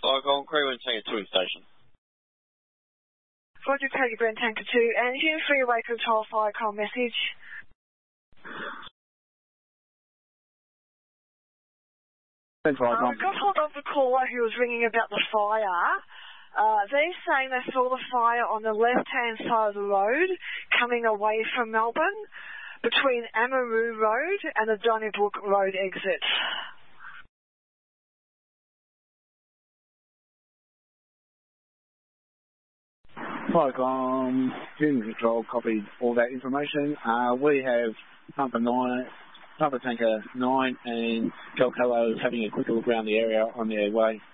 Saigon, Crewman Tanker 2 station. Roger, Cody Brand Tanker 2, engine free away control fire call message. We've got hold of the caller who was ringing about the fire. They're saying they saw the fire on the left-hand side of the road coming away from Melbourne between Amaroo Road and the Donnybrook Road exit. Saigon, Union Control copied all that information. We have Pumper Tanker 9 and Calcalo having a quick look around the area on their way